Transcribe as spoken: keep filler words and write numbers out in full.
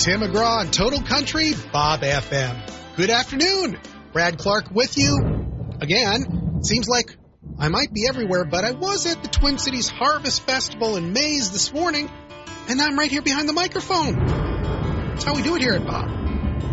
Tim McGraw on Total Country, Bob F M. Good afternoon. Brad Clark with you. Again, seems like I might be everywhere, but I was at the Twin Cities Harvest Festival in Mays this morning, and I'm right here behind the microphone. That's how we do it here at Bob.